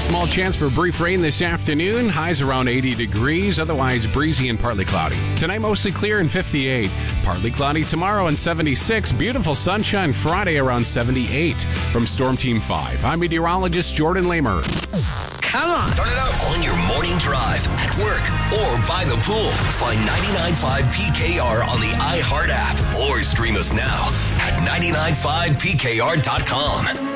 small chance for brief rain this afternoon. Highs around 80 degrees, otherwise breezy and partly cloudy. Tonight, mostly clear and 58. Partly cloudy tomorrow and 76. Beautiful sunshine Friday around 78. From Storm Team 5, I'm meteorologist Jordan Lamer. Come on. Turn it up on your morning drive, at work, or by the pool. Find 99.5 PKR on the iHeart app or stream us now at 995pkr.com.